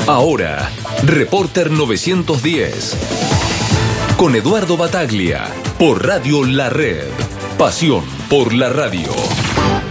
Ahora, Reporter 910. Con Eduardo Bataglia, por Radio La Red. Pasión por la radio.